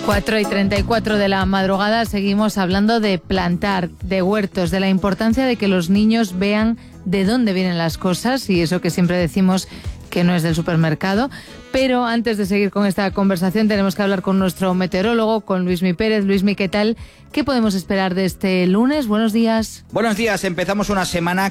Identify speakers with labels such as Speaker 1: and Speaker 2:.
Speaker 1: 4:34 de la madrugada, seguimos hablando de plantar, de huertos, de la importancia de que los niños vean de dónde vienen las cosas, y eso que siempre decimos que no es del supermercado. Pero antes de seguir con esta conversación tenemos que hablar con nuestro meteorólogo, con Luismi Pérez. Luismi, ¿qué tal? ¿Qué podemos esperar de este lunes? Buenos días.
Speaker 2: Buenos días. Empezamos una semana